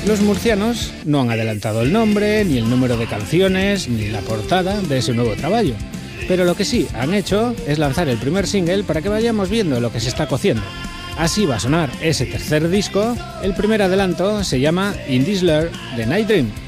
Los murcianos no han adelantado el nombre, ni el número de canciones, ni la portada de ese nuevo trabajo. Pero lo que sí han hecho es lanzar el primer single para que vayamos viendo lo que se está cociendo. Así va a sonar ese tercer disco. El primer adelanto se llama In This Lure de Night Dream.